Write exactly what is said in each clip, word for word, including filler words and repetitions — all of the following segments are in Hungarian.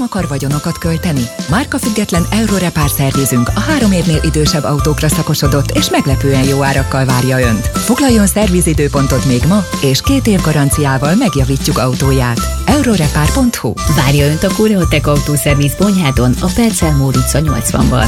akar vagyonokat költeni? Márkafüggetlen Eurorepár szervizünk a három évnél idősebb autókra szakosodott és meglepően jó árakkal várja Önt. Foglaljon szervizidőpontot még ma, és két év garanciával megjavítjuk autóját. Eurorepár pont hu. Várja Önt a Koreotech autószerviz Bonyhádon, a Percelmór utca nyolcvanban.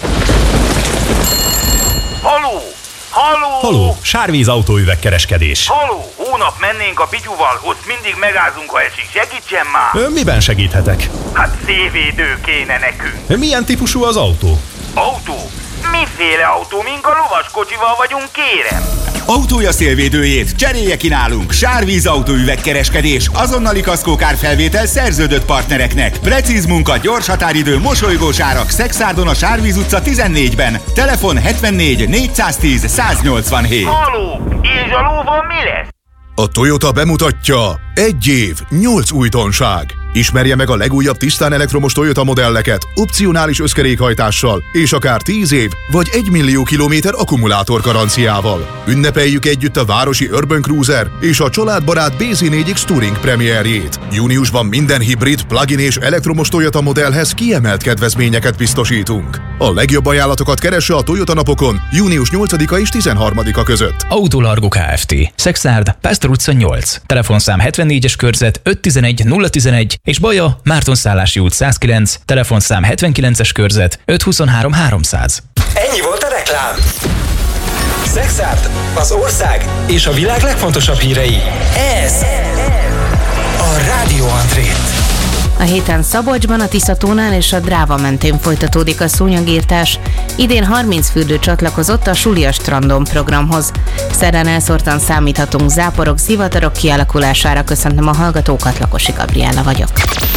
Haló! Haló! Haló! Sárvíz autóüvegkereskedés. Haló! Hónap mennénk a Pityuval, ott mindig megázunk, ha esik. Segítsen már! Ön miben segíthetek? Hát szélvédő kéne nekünk. Milyen típusú az autó? Autó? Miféle autó? Mink a lovaskocsival vagyunk, kérem? Autója szélvédőjét cserélje ki nálunk. Sárvíz autóüvegkereskedés. Azonnali kaszkókárfelvétel szerződött partnereknek. Precíz munka, gyors határidő, mosolygós árak. Szexárdon a Sárvíz utca tizennégyben. Telefon hetvennégy négyszáztíz száznyolcvanhét. Haló! És a lóval mi lesz? A Toyota bemutatja egy év, nyolc újdonság. Ismerje meg a legújabb tisztán elektromos Toyota modelleket, opcionális összkerékhajtással, és akár tíz év vagy egy millió kilométer akkumulátor garanciával. Ünnepeljük együtt a városi Urban Cruiser és a családbarát bé zé négy X Touring premierjét. Júniusban minden hibrid, plug-in és elektromos Toyota modellhez kiemelt kedvezményeket biztosítunk. A legjobb ajánlatokat keresse a Toyota napokon június nyolcadika és tizenharmadika között. Autolargo Kft. Szexárd, Pásztor utca nyolc. Telefonszám hetvennégyes körzet öt tizenegy nulla tizenegy és Baja, Mártonszállási út százkilenc, telefonszám hetvenkilences körzet öt huszonhárom háromszáz. Ennyi volt a reklám. Szexárd, az ország és a világ legfontosabb hírei. Ez a Rádió André. A héten Szabolcsban, a Tiszatónál és a Dráva mentén folytatódik a szúnyogírtás. Idén harminc fürdő csatlakozott a Sulia strandon programhoz. Szerdán elszórtan számíthatunk záporok, zivatarok kialakulására. Köszöntöm a hallgatókat, Lakosi Gabriella vagyok.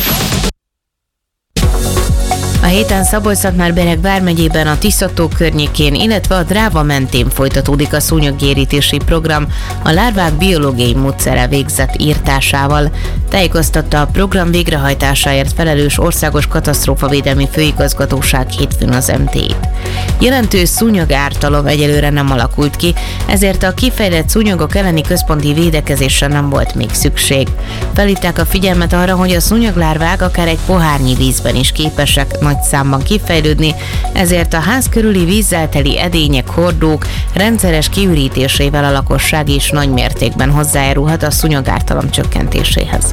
A héten Szabolcs-Szatmár-Bereg vármegyében, a Tiszató környékén, illetve a Dráva mentén folytatódik a szúnyoggyérítési program a lárvák biológiai módszerrel végzett írtásával. Tájékoztatta a program végrehajtásáért felelős Országos Katasztrófavédelmi Főigazgatóság hétfőn az em té i. Jelentős szúnyogártalom egyelőre nem alakult ki, ezért a kifejlett szúnyogok elleni központi védekezésre nem volt még szükség. Felhívták a figyelmet arra, hogy a szúnyoglárvák akár egy pohárnyi vízben is képesek nagy számban kifejlődni, ezért a ház körüli vízzel teli edények, hordók rendszeres kiürítésével a lakosság is nagy mértékben hozzájárulhat a szúnyogártalom csökkentéséhez.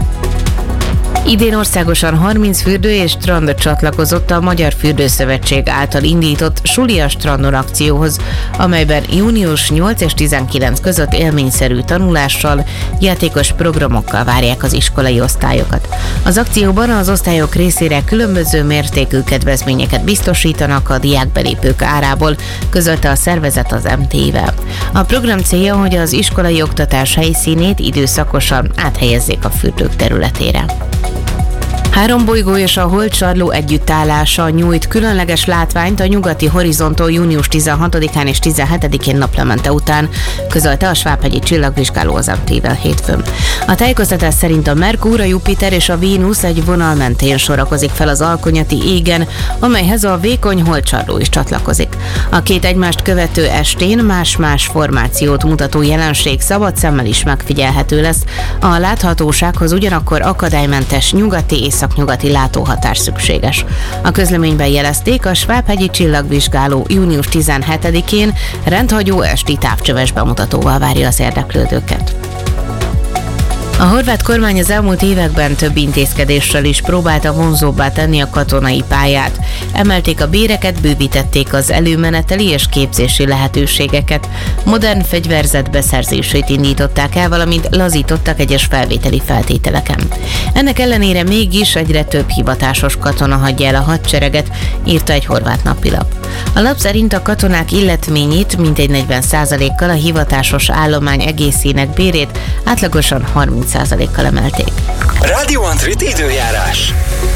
Idén országosan harminc fürdő és strand csatlakozott a Magyar Fürdőszövetség által indított Sulia strandon akcióhoz, amelyben június nyolc és tizenkilenc között élményszerű tanulással, játékos programokkal várják az iskolai osztályokat. Az akcióban az osztályok részére különböző mértékű kedvezményeket biztosítanak a diákbelépők árából, közölte a szervezet az em té i-vel. A program célja, hogy az iskolai oktatás helyszínét időszakosan áthelyezzék a fürdők területére. Három bolygó és a holdsarló együttállása nyújt különleges látványt a nyugati horizonton június tizenhatodikán és tizenhetedikén naplemente után, közölte a Svábhegyi Csillagvizsgáló az em té i-vel hétfőn. A tájékoztatás szerint a Merkúr, a Jupiter és a Vénusz egy vonal mentén sorakozik fel az alkonyati égen, amelyhez a vékony holdsarló is csatlakozik. A két egymást követő estén más-más formációt mutató jelenség szabad szemmel is megfigyelhető lesz. A láthatósághoz ugyanakkor akadálymentes nyugati észak nyugati látóhatár szükséges. A közleményben jelezték, a Svábhegyi Csillagvizsgáló június tizenhetedikén rendhagyó esti távcsöves bemutatóval várja az érdeklődőket. A horvát kormány az elmúlt években több intézkedéssel is próbálta vonzóbbá tenni a katonai pályát. Emelték a béreket, bővítették az előmeneteli és képzési lehetőségeket, modern fegyverzet beszerzését indították el, valamint lazítottak egyes felvételi feltételeken. Ennek ellenére mégis egyre több hivatásos katona hagyja el a hadsereget, írta egy horvát napilap. A lap szerint a katonák illetményét mintegy negyven százalékkal, a hivatásos állomány egészének bérét átlagosan harminc százalékkal emelték. Rádió Andrit időjárás.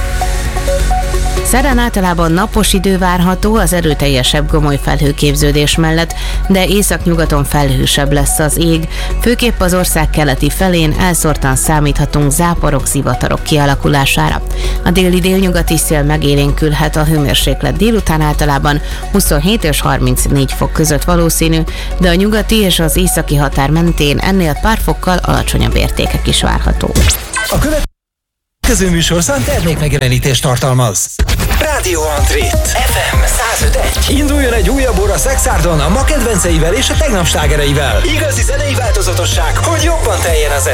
Szerdán általában napos idő várható az erőteljesebb gomoly felhőképződés mellett, de északnyugaton felhősebb lesz az ég. Főképp az ország keleti felén elszórtan számíthatunk záporok, zivatarok kialakulására. A déli délnyugati szél megélénkülhet, a hőmérséklet délután általában huszonhét és harmincnégy fok között valószínű, de a nyugati és az északi határ mentén ennél pár fokkal alacsonyabb értékek is várhatók. A követ következő műsorszám termékmegjelenítést tartalmaz. Rádió Antrit ef em száz öt egy. Induljon egy újabb óra Szexárdon a ma kedvenceivel és a tegnap slágereivel. Igazi zenei változatosság, hogy jobban teljen az